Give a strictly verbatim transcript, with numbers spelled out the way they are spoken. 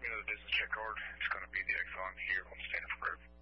me know the business check card. It's going to be the Exxon here on Stanford Road.